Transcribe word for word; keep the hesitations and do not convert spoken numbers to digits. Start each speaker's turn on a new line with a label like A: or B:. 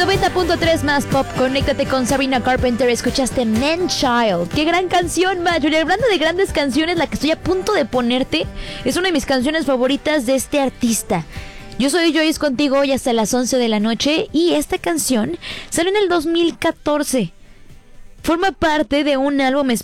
A: noventa punto tres más pop, conéctate con Sabrina Carpenter. Escuchaste Man Child. Qué gran canción, macho. Y hablando de grandes canciones, la que estoy a punto de ponerte es una de mis canciones favoritas de este artista. Yo soy Joyce contigo hoy hasta las once de la noche y esta canción salió en el dos mil catorce. Forma parte de un álbum